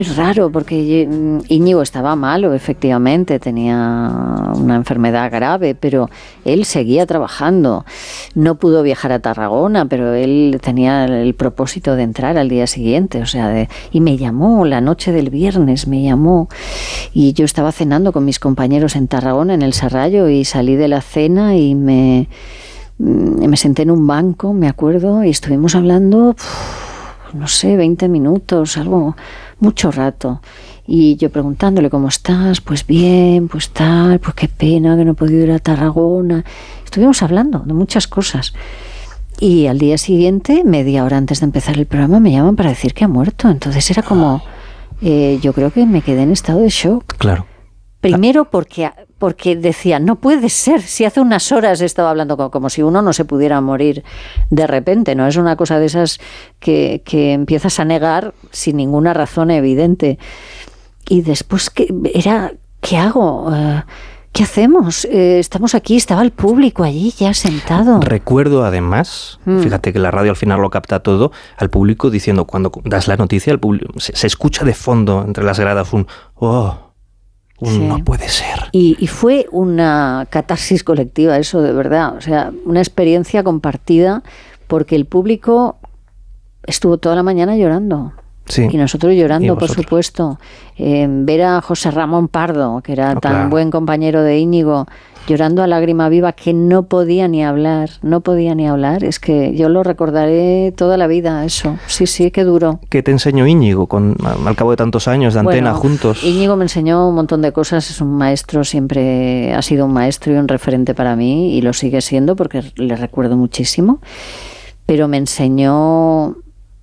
Es raro porque Íñigo estaba malo, efectivamente, tenía una enfermedad grave, pero él seguía trabajando. No pudo viajar a Tarragona, pero él tenía el propósito de entrar al día siguiente, y me llamó la noche del viernes, y yo estaba cenando con mis compañeros en Tarragona, en el Serrallo, y salí de la cena y me senté en un banco, me acuerdo, y estuvimos hablando, 20 minutos, algo, mucho rato. Y yo preguntándole, ¿cómo estás? Pues bien, pues tal, pues qué pena que no he podido ir a Tarragona. Estuvimos hablando de muchas cosas. Y al día siguiente, media hora antes de empezar el programa, me llaman para decir que ha muerto. Entonces era como, yo creo que me quedé en estado de shock. Claro. Primero porque decía, no puede ser, si hace unas horas estaba hablando como si uno no se pudiera morir de repente, ¿no? Es una cosa de esas que empiezas a negar sin ninguna razón evidente. Y después, ¿qué hago? ¿Qué hacemos? Estamos aquí, estaba el público allí ya sentado. Recuerdo además, fíjate que la radio al final lo capta todo, al público diciendo, cuando das la noticia, al público, se escucha de fondo entre las gradas un ¡oh! Sí. No puede ser. Y fue una catarsis colectiva eso, de verdad. O sea, una experiencia compartida porque el público estuvo toda la mañana llorando. Sí. Y nosotros llorando, por supuesto. Ver a José Ramón Pardo, que era tan buen compañero de Íñigo, llorando a lágrima viva, que no podía ni hablar. Es que yo lo recordaré toda la vida, eso. Sí, qué duro. ¿Qué te enseñó Íñigo al cabo de tantos años de antena juntos? Íñigo me enseñó un montón de cosas. Es un maestro, siempre ha sido un maestro y un referente para mí, y lo sigue siendo porque le recuerdo muchísimo. Pero me enseñó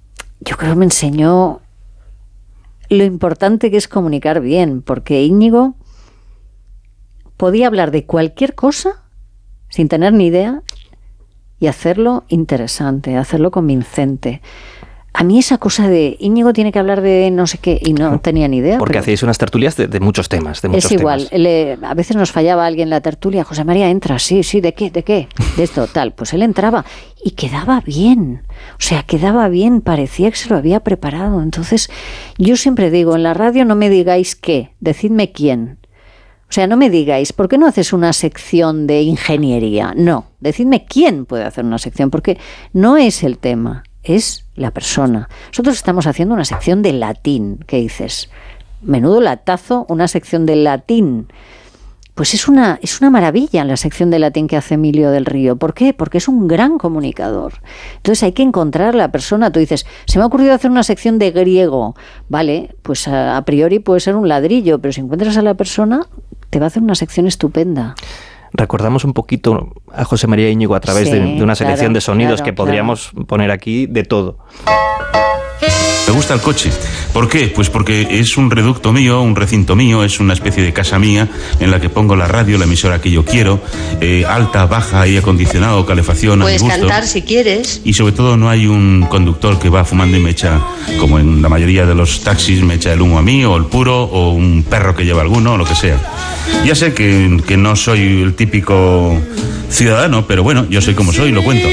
lo importante que es comunicar bien, porque Íñigo podía hablar de cualquier cosa sin tener ni idea y hacerlo interesante, hacerlo convincente. A mí esa cosa de Íñigo tiene que hablar de no sé qué y no tenía ni idea. Porque hacéis unas tertulias de muchos temas. Es igual, a veces nos fallaba alguien en la tertulia. José María, entra, sí, ¿de qué? De esto, tal. Pues él entraba y quedaba bien. O sea, quedaba bien, parecía que se lo había preparado. Entonces, yo siempre digo, en la radio no me digáis qué, decidme quién. O sea, no me digáis, ¿por qué no haces una sección de ingeniería? No, decidme quién puede hacer una sección, porque no es el tema, es la persona. Nosotros estamos haciendo una sección de latín. ¿Qué dices? Menudo latazo, una sección de latín. Pues es una maravilla la sección de latín que hace Emilio del Río. ¿Por qué? Porque es un gran comunicador. Entonces hay que encontrar a la persona. Tú dices, se me ha ocurrido hacer una sección de griego. Vale, pues a priori puede ser un ladrillo, pero si encuentras a la persona, te va a hacer una sección estupenda. Recordamos un poquito a José María Íñigo a través de una selección de sonidos que podríamos poner aquí de todo. Me gusta el coche. ¿Por qué? Pues porque es un reducto mío, un recinto mío, es una especie de casa mía en la que pongo la radio, la emisora que yo quiero, alta, baja, aire acondicionado, calefacción, puedes a mi gusto. Cantar si quieres. Y sobre todo no hay un conductor que va fumando y me echa, como en la mayoría de los taxis, me echa el humo a mí, o el puro, o un perro que lleva alguno, o lo que sea. Ya sé que no soy el típico ciudadano, pero bueno, yo soy como soy, lo cuento.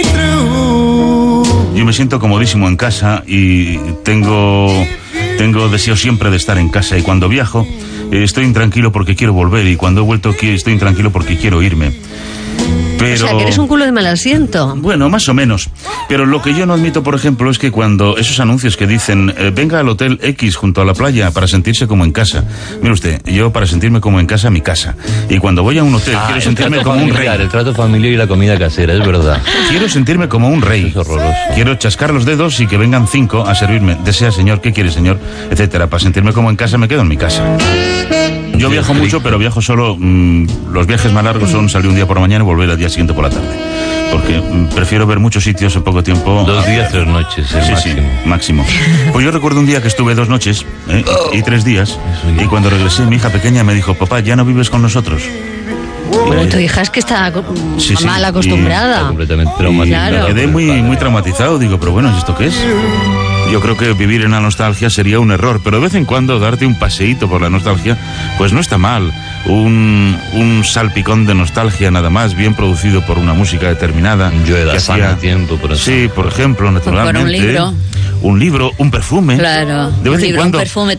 Yo me siento comodísimo en casa y tengo deseo siempre de estar en casa, y cuando viajo estoy intranquilo porque quiero volver, y cuando he vuelto estoy intranquilo porque quiero irme. Pero, o sea, que eres un culo de mal asiento. Bueno, más o menos. Pero lo que yo no admito, por ejemplo, es que cuando esos anuncios que dicen venga al Hotel X junto a la playa para sentirse como en casa. Mire usted, yo para sentirme como en casa, mi casa. Y cuando voy a un hotel quiero sentirme como un rey. El trato familiar y la comida casera, es verdad. Quiero sentirme como un rey. Es horroroso. Quiero chascar los dedos y que vengan 5 a servirme. Desea, señor, ¿qué quiere, señor? Etcétera. Para sentirme como en casa me quedo en mi casa. Yo viajo mucho, pero viajo solo. Los viajes más largos son salir un día por la mañana y volver al día siguiente por la tarde. Porque prefiero ver muchos sitios en poco tiempo. 2 días, 3 noches, sí, máximo. Pues yo recuerdo un día que estuve 2 noches y 3 días. Y cuando regresé, mi hija pequeña me dijo, papá, ¿ya no vives con nosotros? Bueno, tu hija es que está mal acostumbrada. Está completamente traumatizada. Claro. Quedé muy traumatizado. Digo, pero bueno, ¿y esto qué es? Yo creo que vivir en la nostalgia sería un error, pero de vez en cuando darte un paseíto por la nostalgia, pues no está mal. Un salpicón de nostalgia nada más, bien producido por una música determinada. Yo he dado hacía tiempo, por sí, por ejemplo, naturalmente. Por un libro. Un libro, un perfume. Claro. De vez en cuando. Un perfume.